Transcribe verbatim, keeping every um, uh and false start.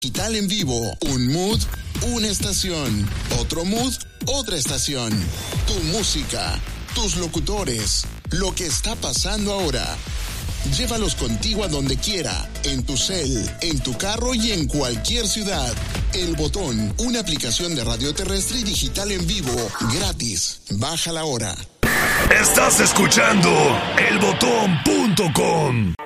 Digital en vivo, un mood, una estación, otro mood, otra estación. Tu música, tus locutores, lo que está pasando ahora. Llévalos contigo a donde quiera, en tu cel, en tu carro y en cualquier ciudad. El Botón, una aplicación de radio terrestre y digital en vivo, gratis. Bájala ahora. Estás escuchando el botón punto com.